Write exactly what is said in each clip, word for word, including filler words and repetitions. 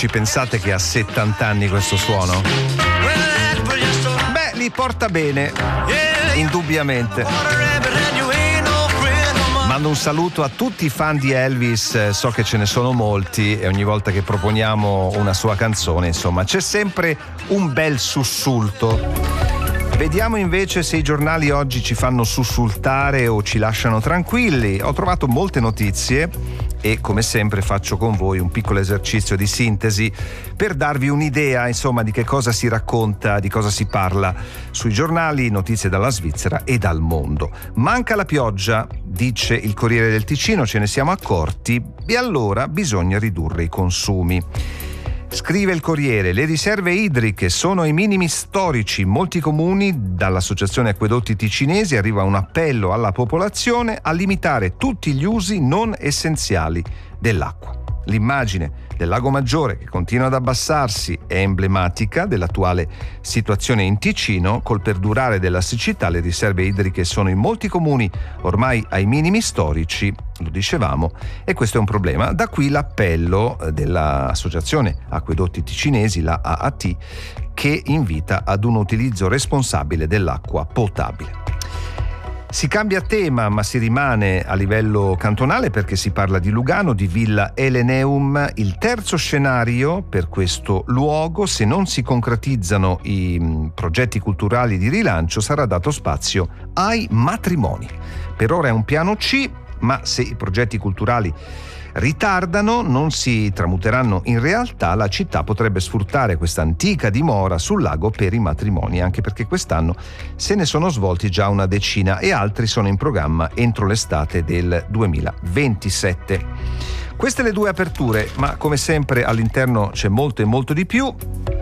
Ci pensate che ha settanta anni questo suono? Beh, li porta bene, indubbiamente. Mando un saluto a tutti i fan di Elvis, so che ce ne sono molti e ogni volta che proponiamo una sua canzone, insomma, c'è sempre un bel sussulto. Vediamo invece se i giornali oggi ci fanno sussultare o ci lasciano tranquilli. Ho trovato molte notizie e come sempre faccio con voi un piccolo esercizio di sintesi per darvi un'idea, insomma, di che cosa si racconta, di cosa si parla sui giornali, notizie dalla Svizzera e dal mondo. Manca la pioggia, dice il Corriere del Ticino, ce ne siamo accorti e allora bisogna ridurre i consumi. Scrive il Corriere, le riserve idriche sono ai minimi storici in molti comuni. Dall'Associazione Acquedotti Ticinesi arriva un appello alla popolazione a limitare tutti gli usi non essenziali dell'acqua. L'immagine del Lago Maggiore, che continua ad abbassarsi, è emblematica dell'attuale situazione in Ticino. Col perdurare della siccità, le riserve idriche sono in molti comuni ormai ai minimi storici, lo dicevamo, e questo è un problema. Da qui l'appello dell'Associazione Acquedotti Ticinesi, la A A T, che invita ad un utilizzo responsabile dell'acqua potabile. Si cambia tema, ma si rimane a livello cantonale perché si parla di Lugano, di Villa Eleneum. Il terzo scenario per questo luogo, se non si concretizzano i progetti culturali di rilancio, sarà dato spazio ai matrimoni. Per ora è un piano C, ma se i progetti culturali ritardano, non si tramuteranno in realtà, la città potrebbe sfruttare questa antica dimora sul lago per i matrimoni, anche perché quest'anno se ne sono svolti già una decina e altri sono in programma entro l'estate del duemilaventisette. Queste le due aperture, ma come sempre all'interno c'è molto e molto di più.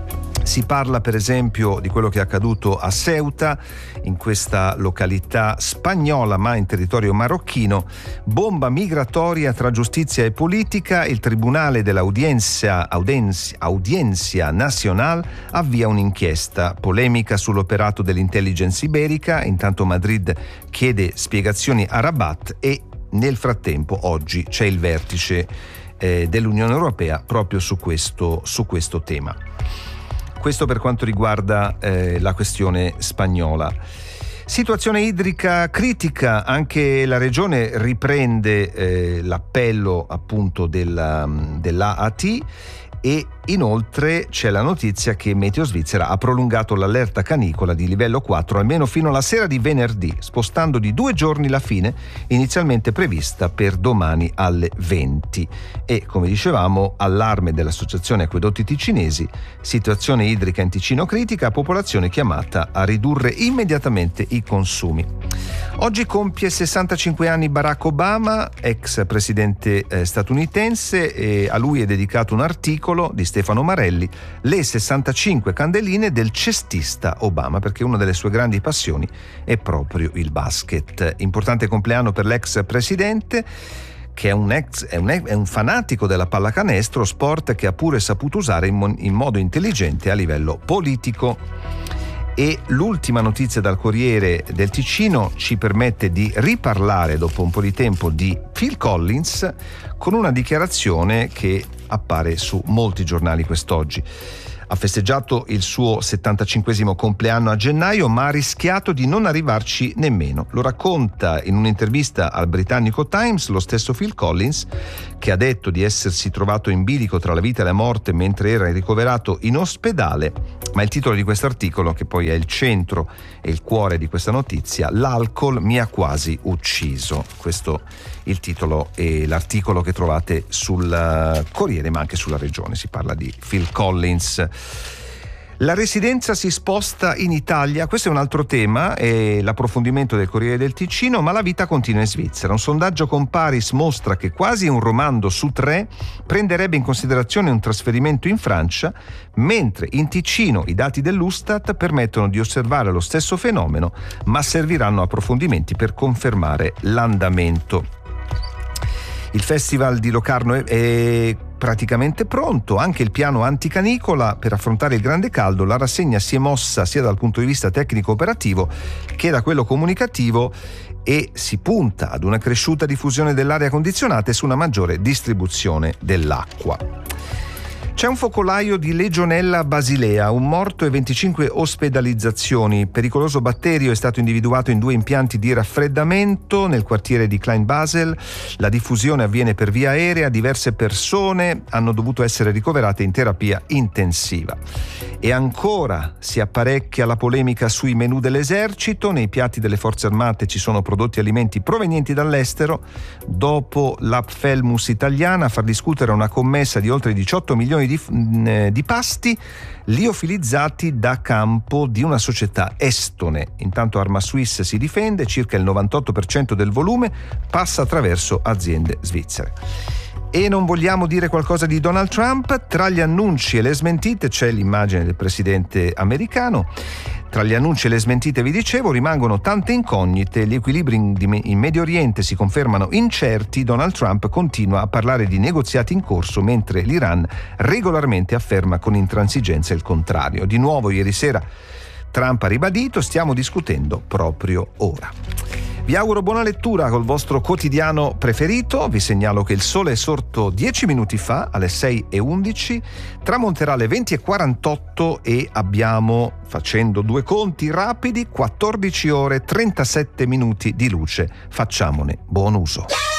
Si parla per esempio di quello che è accaduto a Ceuta, in questa località spagnola ma in territorio marocchino. Bomba migratoria tra giustizia e politica. Il Tribunale dell'Audiencia Audiencia, Audiencia Nacional avvia un'inchiesta. Polemica sull'operato dell'intelligence iberica. Intanto Madrid chiede spiegazioni a Rabat e nel frattempo oggi c'è il vertice eh, dell'Unione Europea proprio su questo, su questo tema. Questo per quanto riguarda eh, la questione spagnola. Situazione idrica critica, anche la regione riprende eh, l'appello appunto della, dell'A A T e inoltre c'è la notizia che Meteo Svizzera ha prolungato l'allerta canicola di livello quattro almeno fino alla sera di venerdì, spostando di due giorni la fine inizialmente prevista per domani alle venti. E come dicevamo, allarme dell'Associazione Acquedotti Ticinesi, situazione idrica in Ticino critica, popolazione chiamata a ridurre immediatamente i consumi. Oggi compie sessantacinque anni Barack Obama, ex presidente eh, statunitense, e a lui è dedicato un articolo di Stefano Marelli, le sessantacinque candeline del cestista Obama, perché una delle sue grandi passioni è proprio il basket. Importante compleanno per l'ex presidente, che è un, ex, è, un, è un fanatico della pallacanestro, sport che ha pure saputo usare in, mon, in modo intelligente a livello politico. E l'ultima notizia dal Corriere del Ticino ci permette di riparlare dopo un po' di tempo di Phil Collins con una dichiarazione che appare su molti giornali quest'oggi. Ha festeggiato il suo settantacinquesimo compleanno a gennaio, ma ha rischiato di non arrivarci nemmeno. Lo racconta in un'intervista al britannico Times lo stesso Phil Collins, che ha detto di essersi trovato in bilico tra la vita e la morte mentre era ricoverato in ospedale. Ma il titolo di questo articolo, che poi è il centro e il cuore di questa notizia, l'alcol mi ha quasi ucciso. Questo il titolo e l'articolo che trovate sul Corriere ma anche sulla Regione. Si parla di Phil Collins. La residenza si sposta in Italia, questo è un altro tema, è l'approfondimento del Corriere del Ticino, ma la vita continua in Svizzera. Un sondaggio con Paris mostra che quasi un romando su tre prenderebbe in considerazione un trasferimento in Francia, mentre in Ticino i dati dell'Ustat permettono di osservare lo stesso fenomeno, ma serviranno approfondimenti per confermare l'andamento. Il Festival di Locarno è, è praticamente pronto, anche il piano anticanicola per affrontare il grande caldo. La rassegna si è mossa sia dal punto di vista tecnico-operativo che da quello comunicativo e si punta ad una cresciuta diffusione dell'aria condizionata e su una maggiore distribuzione dell'acqua. C'è un focolaio di Legionella basilea, un morto e venticinque ospedalizzazioni. Pericoloso batterio è stato individuato in due impianti di raffreddamento nel quartiere di Klein Basel. La diffusione avviene per via aerea, diverse persone hanno dovuto essere ricoverate in terapia intensiva. E ancora si apparecchia la polemica sui menù dell'esercito. Nei piatti delle forze armate ci sono prodotti e alimenti provenienti dall'estero. Dopo l'Apfelmus italiana a far discutere una commessa di oltre diciotto milioni di, di pasti liofilizzati da campo di una società estone. Intanto Arma Suisse si difende, circa il novantotto per cento del volume passa attraverso aziende svizzere. E non vogliamo dire qualcosa di Donald Trump? Tra gli annunci e le smentite c'è l'immagine del presidente americano. Tra gli annunci e le smentite, vi dicevo, rimangono tante incognite, gli equilibri in Medio Oriente si confermano incerti, Donald Trump continua a parlare di negoziati in corso mentre l'Iran regolarmente afferma con intransigenza il contrario. Di nuovo ieri sera Trump ha ribadito: stiamo discutendo proprio ora. Vi auguro buona lettura col vostro quotidiano preferito. Vi segnalo che il sole è sorto dieci minuti fa alle sei e undici, tramonterà alle venti e quarantotto e abbiamo, facendo due conti rapidi, quattordici ore e trentasette minuti di luce. Facciamone buon uso.